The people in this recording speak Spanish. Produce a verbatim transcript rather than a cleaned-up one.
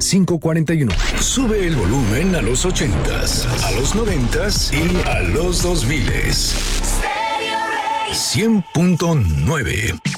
cinco cuatro uno. Sube el volumen a los ochentas, a los noventas y a los dos miles. cien punto nueve.